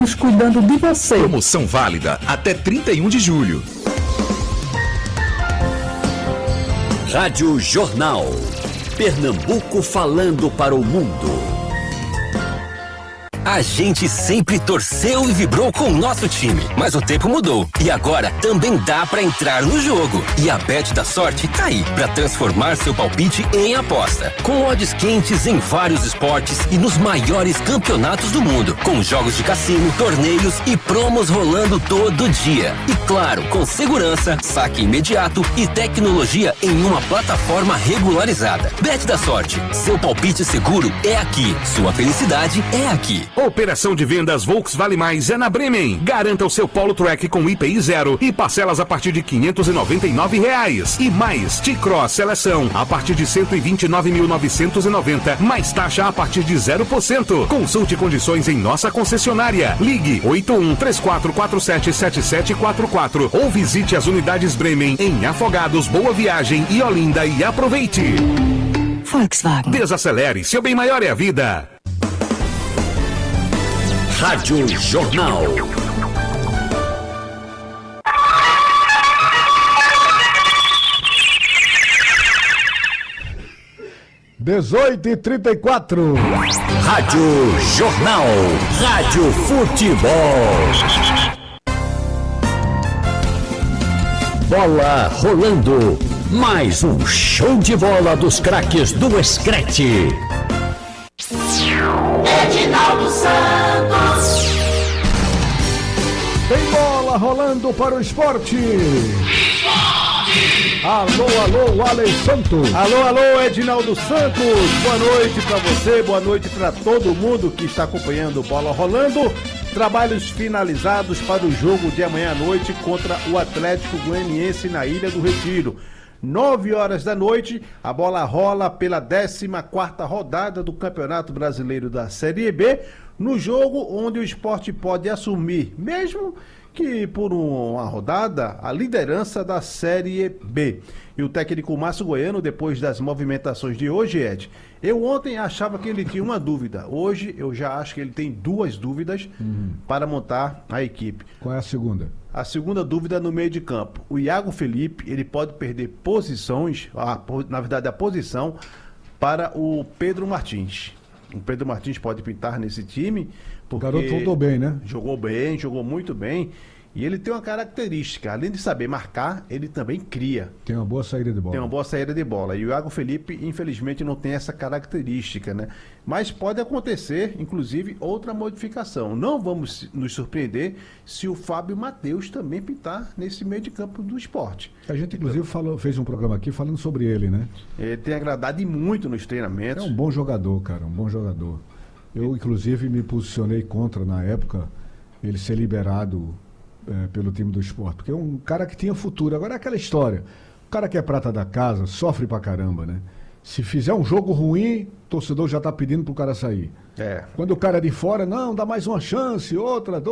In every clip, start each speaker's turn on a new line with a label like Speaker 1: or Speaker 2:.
Speaker 1: cuidando de você.
Speaker 2: Promoção válida até 31 de julho.
Speaker 3: Rádio Jornal. Pernambuco falando para o mundo. A gente sempre torceu e vibrou com o nosso time, mas o tempo mudou e agora também dá pra entrar no jogo. E a Bet da Sorte tá aí pra transformar seu palpite em aposta. Com odds quentes em vários esportes e nos maiores campeonatos do mundo, com jogos de cassino, torneios e promos rolando todo dia. E claro, com segurança, saque imediato e tecnologia em uma plataforma regularizada. Bet da Sorte, seu palpite seguro é aqui, sua felicidade é aqui.
Speaker 2: Operação de vendas Volks Vale Mais é na Bremen. Garanta o seu Polo Track com IPI 0 e parcelas a partir de R$599. E mais, T-Cross Seleção a partir de 129.990, mais taxa a partir de 0%. Consulte condições em nossa concessionária. Ligue 81-3447-7744 ou visite as unidades Bremen em Afogados, Boa Viagem e Olinda e aproveite.
Speaker 1: Volkswagen.
Speaker 2: Desacelere, seu bem maior é a vida.
Speaker 3: Rádio Jornal.
Speaker 4: (18h34)
Speaker 3: Rádio Jornal. Rádio Futebol. Bola rolando. Mais um show de bola dos craques do Escrete.
Speaker 5: Edinaldo Santos.
Speaker 4: Tem bola rolando para o esporte. Alô, alô, Alex Santos.
Speaker 6: Alô, alô, Edinaldo Santos. Boa noite para você, boa noite para todo mundo que está acompanhando Bola Rolando. Trabalhos finalizados para o jogo de amanhã à noite contra o Atlético Goianiense na Ilha do Retiro. 9 horas da noite, a bola rola pela 14ª rodada do Campeonato Brasileiro da Série B, no jogo onde o Sport pode assumir, mesmo que por uma rodada, a liderança da Série B. E o técnico Márcio Goiano, depois das movimentações de hoje, Ed, eu ontem achava que ele tinha uma dúvida. Hoje eu já acho que ele tem 2 dúvidas para montar a equipe.
Speaker 4: Qual é a segunda?
Speaker 6: A segunda dúvida no meio de campo. O Iago Felipe, ele pode perder posições, na verdade a posição, para o Pedro Martins. O Pedro Martins pode pintar nesse time, porque...
Speaker 4: O garoto voltou bem, né?
Speaker 6: Jogou bem, jogou muito bem. E ele tem uma característica, além de saber marcar, ele também cria.
Speaker 4: Tem uma boa saída de bola.
Speaker 6: Tem uma boa saída de bola. E o Iago Felipe, infelizmente, não tem essa característica, né? Mas pode acontecer, inclusive, outra modificação. Não vamos nos surpreender se o Fábio Matheus também pintar nesse meio de campo do Sport.
Speaker 4: A gente, inclusive, fez um programa aqui falando sobre ele, né?
Speaker 6: Ele tem agradado muito nos treinamentos.
Speaker 4: É um bom jogador, cara, um bom jogador. Eu, inclusive, me posicionei contra, na época, ele ser liberado pelo time do Sport, porque é um cara que tinha futuro. Agora é aquela história, o cara que é prata da casa sofre pra caramba, né? Se fizer um jogo ruim, o torcedor já tá pedindo pro cara sair. Quando o cara é de fora, não, dá mais uma chance, outra.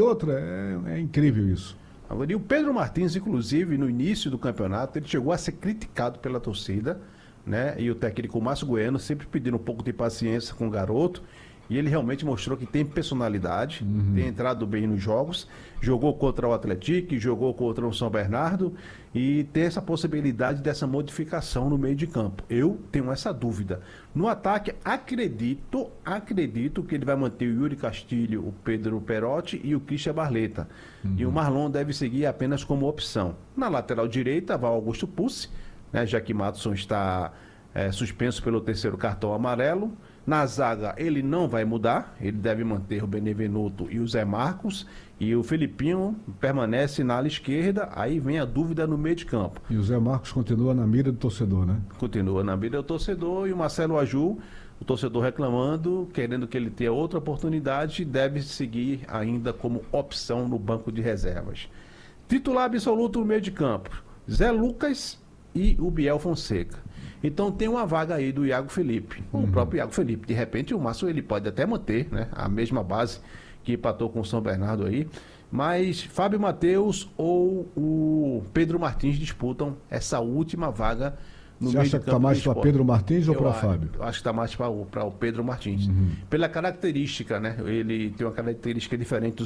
Speaker 4: É incrível isso.
Speaker 6: Agora, e o Pedro Martins, inclusive, no início do campeonato, ele chegou a ser criticado pela torcida, né? E o técnico Márcio Goiano sempre pedindo um pouco de paciência com o garoto. E ele realmente mostrou que tem personalidade, tem entrado bem nos jogos, jogou contra o Atlético, jogou contra o São Bernardo e tem essa possibilidade dessa modificação no meio de campo. Eu tenho essa dúvida. No ataque, acredito que ele vai manter o Yuri Castilho, o Pedro Perotti e o Christian Barleta. E o Marlon deve seguir apenas como opção. Na lateral direita, vai o Augusto Pucci, né, já que Matson está suspenso pelo 3º cartão amarelo. Na zaga, ele não vai mudar, ele deve manter o Benevenuto e o Zé Marcos, e o Felipinho permanece na ala esquerda. Aí vem a dúvida no meio de campo.
Speaker 4: E o Zé Marcos continua na mira do torcedor, né?
Speaker 6: Continua na mira do torcedor, e o Marcelo Aju, o torcedor reclamando, querendo que ele tenha outra oportunidade, deve seguir ainda como opção no banco de reservas. Titular absoluto no meio de campo, Zé Lucas e o Biel Fonseca. Então tem uma vaga aí do Iago Felipe, o próprio Iago Felipe. De repente o Márcio ele pode até manter, né, a mesma base que empatou com o São Bernardo aí, mas Fábio Matheus ou o Pedro Martins disputam essa última vaga no
Speaker 4: Você
Speaker 6: meio
Speaker 4: acha
Speaker 6: de
Speaker 4: que está
Speaker 6: campo
Speaker 4: mais
Speaker 6: do
Speaker 4: para
Speaker 6: Sport.
Speaker 4: Pedro Martins ou para Fábio?
Speaker 6: Eu acho que está mais para o Pedro Martins. Pela característica, né? Ele tem uma característica diferente dos